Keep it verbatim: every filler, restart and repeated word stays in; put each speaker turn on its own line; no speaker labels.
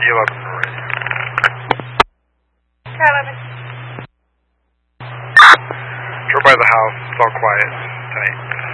eleven radio.
eleven.
Drove by the house. It's all quiet. Tight.